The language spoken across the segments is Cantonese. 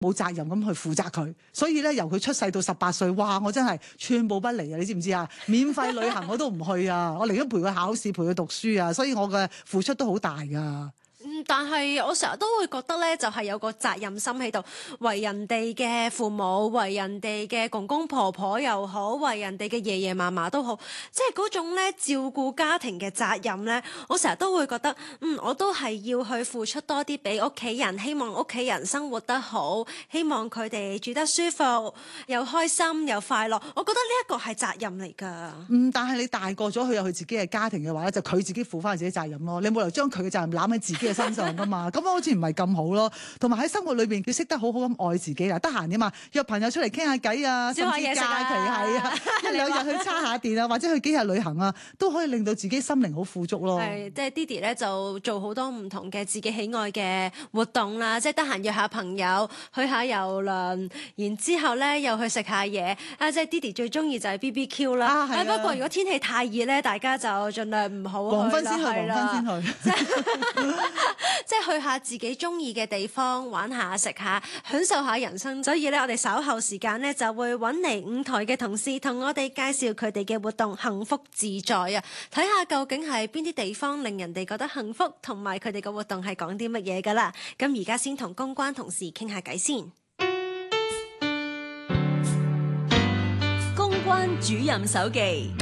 冇責任咁去負責佢，所以咧由佢出世到18歲，哇！我真係寸步不離啊！你知唔知啊？免費旅行我都唔去啊！我寧願陪佢考試，陪佢讀書啊！所以我嘅付出都好大噶。 但係我成日都會覺得咧，就係有個責任心喺度，為人哋嘅父母，為人哋嘅公公婆婆又好，為人哋嘅爺爺嫲嫲都好，即係嗰種咧照顧家庭嘅責任咧，我成日都會覺得，我都係要去付出多啲俾屋企人，希望屋企人生活得好，希望佢哋住得舒服，又開心又快樂。我覺得呢一個係責任嚟㗎。 但係你大個咗，佢有佢自己嘅家庭嘅話咧，就佢自己負翻自己責任咯。你冇理由將佢嘅責任攬喺自己嘅身上噶嘛？咁好似唔係咁好咯。同埋喺生活裏邊，要識得好好咁愛自己啦。得閒點啊？約朋友出嚟傾下偈啊，甚至假期係啊，1-2日去叉下電啊，或者去幾日旅行啊，都可以令到自己心靈好富足咯。 係，即係 Didi 咧就做好多唔同嘅自己喜愛嘅活動啦，即係得閒約下朋友去下遊輪，然之後咧又去食下嘢。即係 Didi 最中意就係 BBQ 啦。不過如果天氣太熱咧，大家就盡量唔好去啦。 黃昏先去，黃昏先去。 即係去下自己中意嘅地方玩下、食下、享受下人生。所以咧，我哋稍後時間咧就會揾嚟5台嘅同事同我哋介紹佢哋嘅活動幸福自在啊！睇下究竟係邊啲地方令人哋覺得幸福，同埋佢哋嘅活動係講啲乜嘢噶啦。咁而家先同公關同事傾下偈先。 公關主任手記。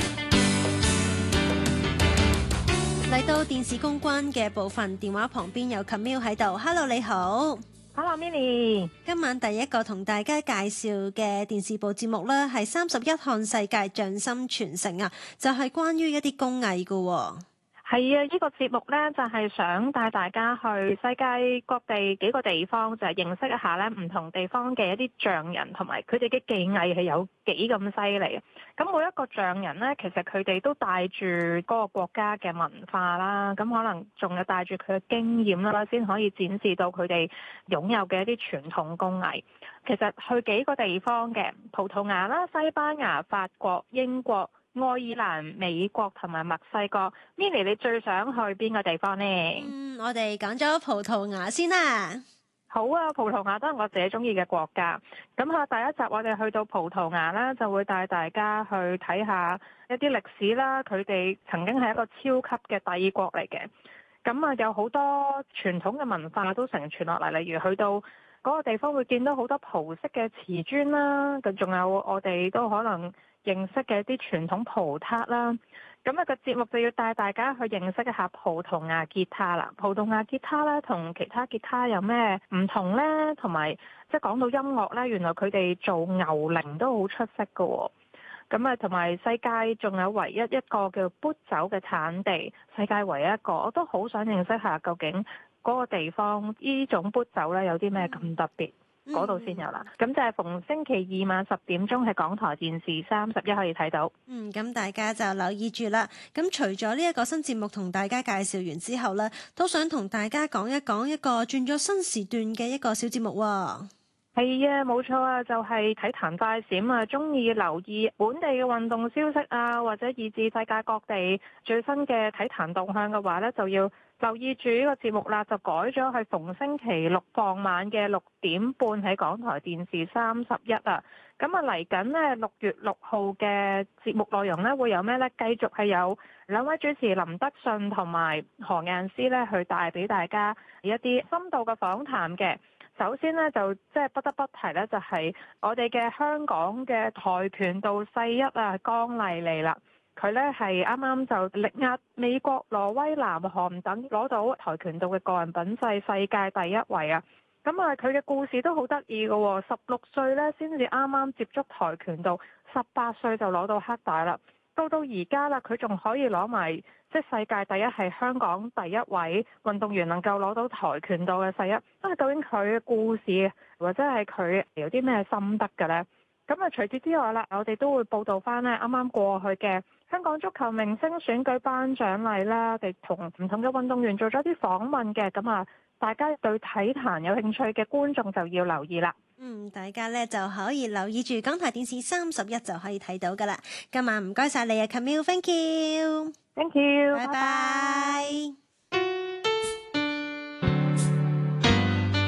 嚟到電視公關嘅部分，電話旁邊有 Camille 喺度。Hello， 你好。 Hello Minnie， 今晚第一個同大家介紹嘅電視部節目呢，係31看世界匠心傳承啊，就係關於一啲工藝㗎。 係啊，呢個節目呢，就係想帶大家去世界各地幾個地方，就係認識一下呢唔同地方嘅一啲匠人同埋佢哋嘅技藝係有幾咁犀利。咁每一個匠人呢，其實佢哋都帶住嗰個國家嘅文化啦，咁可能仲有帶住佢嘅經驗啦，先可以展示到佢哋擁有嘅一啲傳統工藝。其實去幾個地方嘅葡萄牙啦、西班牙、法國、英國、愛爾蘭、美國同埋墨西哥。Minnie， 你最想去邊個地方呢？ 我哋講咗葡萄牙先啦。 好啊，葡萄牙都係我自己中意嘅國家。咁第一集我哋去到葡萄牙啦，就會帶大家去睇下一啲歷史啦。佢哋曾經係一個超級嘅帝國嚟嘅。咁有好多傳統嘅文化都承傳落嚟，例如去到嗰個地方會見到好多葡式嘅瓷磚啦，咁仲有我哋都可能認識嘅一啲傳統葡撻啦。咁個節目就要帶大家去認識一下葡萄牙吉他啦。葡萄牙吉他咧同其他吉他有咩唔同呢？同埋即係講到音樂咧，原來佢哋做牛鈴都好出色㗎喎。咁同埋世界仲有唯一一個叫砵酒嘅產地，世界唯一一個，我都好想認識下究竟嗰個地方呢種砵酒咧有啲咩咁特別。嗰度先有啦，咁就係逢星期2晚10點鐘喺港台電視31可以睇到。 咁大家就留意住啦。咁除咗呢一個新節目同大家介紹完之後呢，都想同大家講一個轉咗新時段嘅一個小節目喎。 係啊，冇錯啊，就係體壇快閃啊！鍾意留意本地嘅運動消息啊，或者以至世界各地最新嘅體壇動向嘅話呢，就要留意住呢個節目啦。就改咗係逢星期6傍晚嘅6點半喺港台電視31啊。咁嚟緊呢6月6號嘅節目內容呢，會有咩呢？繼續係有兩位主持林德信同埋何雁詩呢，去帶俾大家一啲深度嘅訪談嘅。首先呢，就即係不得不提呢，就係我哋嘅香港嘅跆拳道世一啊，江麗麗啦。佢呢係啱啱就力壓美國、挪威、南韓等攞到跆拳道嘅個人品勢世界第一位啊！咁佢嘅故事都好得意嘅喎，16歲呢先至啱啱接觸跆拳道，18歲就攞到黑帶啦。到而家啦，佢仲可以攞埋即係世界第一，係香港第一位運動員能夠攞到跆拳道嘅世一。究竟佢嘅故事或者係佢有啲咩心得嘅呢？咁除此之外啦，我哋都會報道翻呢啱啱過去嘅香港足球明星選舉頒獎禮啦，我哋同唔同嘅運動員做咗啲訪問嘅。咁大家對體壇有興趣嘅觀眾就要留意啦。 大家咧就可以留意住港台電視31就可以睇到噶啦。今晚唔該晒你啊 Camille，Thank you，Thank you， 拜拜。 公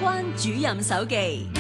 關主任手記。